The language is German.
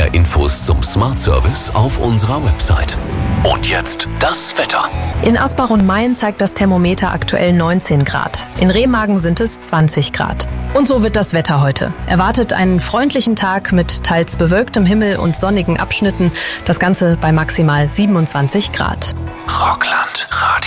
Mehr Infos zum Smart Service auf unserer Website. Und jetzt das Wetter. In Asbach und Main zeigt das Thermometer aktuell 19 Grad. In Remagen sind es 20 Grad. Und so wird das Wetter heute. Erwartet einen freundlichen Tag mit teils bewölktem Himmel und sonnigen Abschnitten. Das Ganze bei maximal 27 Grad. Rockland Radio.